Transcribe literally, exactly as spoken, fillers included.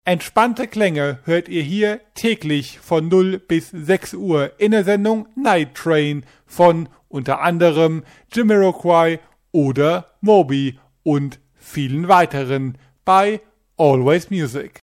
Entspannte Klänge hört ihr hier täglich von null bis sechs Uhr in der Sendung Night Train von unter anderem Jamiroquai oder Moby und vielen weiteren bei Always Music.